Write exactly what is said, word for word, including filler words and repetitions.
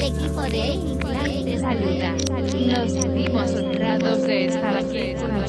equipo de Incline te saluda. Nos sentimos honrados de estar aquí con